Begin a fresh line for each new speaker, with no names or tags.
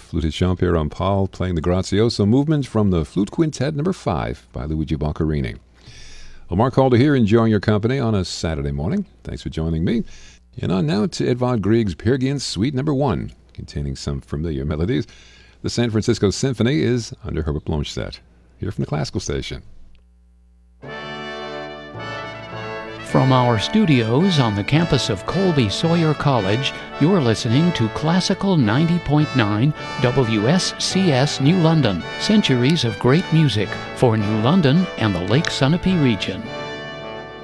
Flutist Jean-Pierre Rampal playing the Grazioso movement from the Flute Quintet No. 5 by Luigi Boccherini. Well, Mark Calder here, enjoying your company on a Saturday morning. Thanks for joining me. And on now to Edvard Grieg's Peer Gynt Suite No. 1, containing some familiar melodies. The San Francisco Symphony is under Herbert Blomstedt, here from the Classical Station.
From our studios on the campus of Colby Sawyer College, you're listening to Classical 90.9 WSCS New London. Centuries of great music for New London and the Lake Sunapee region.